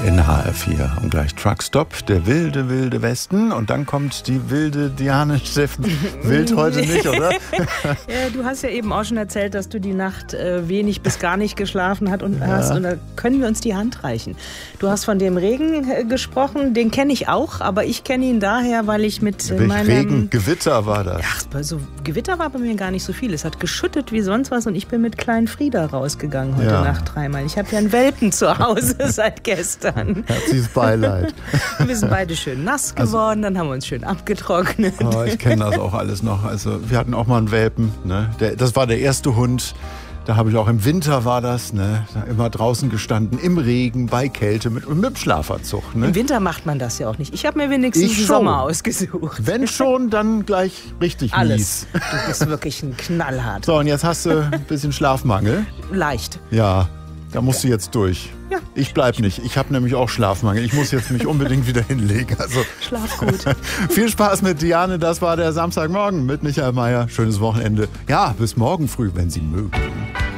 in HR4. Und gleich Truckstop, der wilde, wilde Westen. Und dann kommt die wilde Diane Steffen. Wild heute nicht, oder? Ja, du hast ja eben auch schon erzählt, dass du die Nacht wenig bis gar nicht geschlafen hast. Und da können wir uns die Hand reichen. Du hast von dem Regen gesprochen, den kenne ich auch. Aber ich kenne ihn daher, weil ich mit meinem... Regen, Gewitter war das. Ja, so Gewitter war bei mir gar nicht so viel. Es hat geschüttet wie sonst was und ich bin mit kleinen Frieda rausgegangen heute Nacht dreimal. Ich habe ja einen Welpen zu Hause seit gestern. Herzliches Beileid. Wir sind beide schön nass geworden, dann haben wir uns schön abgetrocknet. Oh, ich kenne das auch alles noch. Also wir hatten auch mal einen Welpen. Ne? Das war der erste Hund. Da habe ich auch im Winter war das, ne? Da immer draußen gestanden, im Regen, bei Kälte, mit dem Schlafanzug. Ne? Im Winter macht man das ja auch nicht. Ich habe mir wenigstens den Sommer ausgesucht. Wenn schon, dann gleich richtig alles. Mies. Du bist wirklich ein Knallhart. So, und jetzt hast du ein bisschen Schlafmangel. Leicht. Ja, da musst du jetzt durch. Ja. Ich bleib nicht. Ich habe nämlich auch Schlafmangel. Ich muss jetzt mich unbedingt wieder hinlegen. Also Schlaf gut. Viel Spaß mit Diane. Das war der Samstagmorgen mit Michael Mayer. Schönes Wochenende. Ja, bis morgen früh, wenn Sie mögen.